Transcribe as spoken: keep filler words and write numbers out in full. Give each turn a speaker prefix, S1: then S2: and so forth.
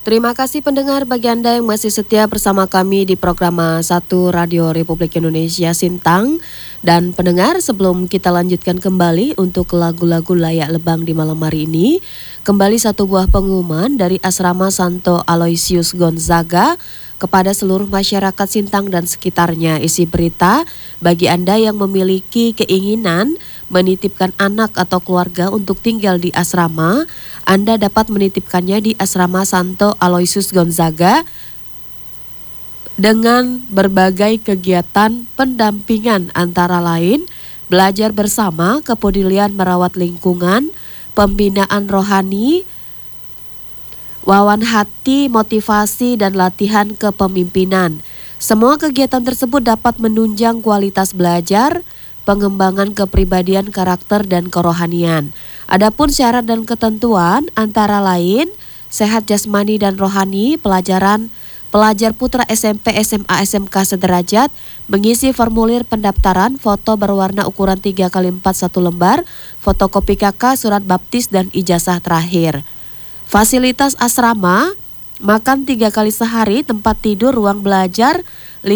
S1: Terima kasih pendengar bagi Anda yang masih setia bersama kami di program satu Radio Republik Indonesia Sintang. Dan pendengar, sebelum kita lanjutkan kembali untuk lagu-lagu layak lebang di malam hari ini, kembali satu buah pengumuman dari Asrama Santo Aloysius Gonzaga kepada seluruh masyarakat Sintang dan sekitarnya. Isi berita, bagi Anda yang memiliki keinginan menitipkan anak atau keluarga untuk tinggal di asrama, Anda dapat menitipkannya di Asrama Santo Aloysius Gonzaga dengan berbagai kegiatan pendampingan antara lain belajar bersama, kepedulian merawat lingkungan, pembinaan rohani, wawan hati, motivasi, dan latihan kepemimpinan. Semua kegiatan tersebut dapat menunjang kualitas belajar, pengembangan kepribadian, karakter, dan kerohanian. Adapun syarat dan ketentuan antara lain sehat jasmani dan rohani, pelajaran pelajar putra S M P, S M A, S M K sederajat, mengisi formulir pendaftaran, foto berwarna ukuran tiga kali empat satu lembar, fotokopi K K, surat baptis, dan ijazah terakhir. Fasilitas asrama, makan tiga kali sehari, tempat tidur, ruang belajar,